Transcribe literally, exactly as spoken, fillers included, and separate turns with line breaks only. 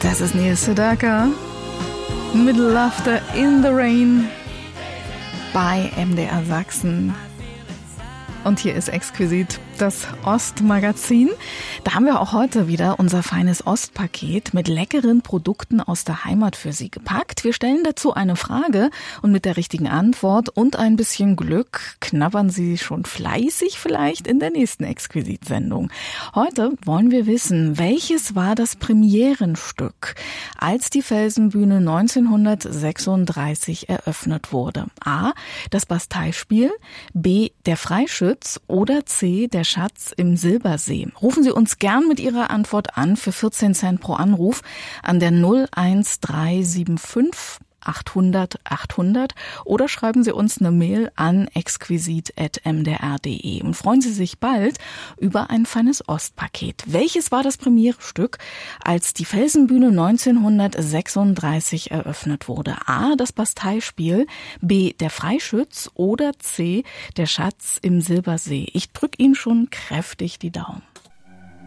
Das ist Neil Sedaka mit Laughter in the Rain bei M D R Sachsen. Und hier ist Exquisit, das Ostmagazin. Da haben wir auch heute wieder unser feines Ostpaket mit leckeren Produkten aus der Heimat für Sie gepackt. Wir stellen dazu eine Frage und mit der richtigen Antwort und ein bisschen Glück knabbern Sie schon fleißig vielleicht in der nächsten Exquisit-Sendung. Heute wollen wir wissen, welches war das Premierenstück, als die Felsenbühne neunzehnhundertsechsunddreißig eröffnet wurde? A. Das Basteispiel, B. Der Freischütz oder C. Der Schatz im Silbersee. Rufen Sie uns gern mit Ihrer Antwort an für vierzehn Cent pro Anruf an der null eins drei sieben fünf achthundert achthundert oder schreiben Sie uns eine Mail an exquisit at m d r punkt d e und freuen Sie sich bald über ein feines Ostpaket. Welches war das Premierestück, als die Felsenbühne neunzehnhundertsechsunddreißig eröffnet wurde? A. Das Basteispiel, B. Der Freischütz oder C. Der Schatz im Silbersee. Ich drücke Ihnen schon kräftig die Daumen.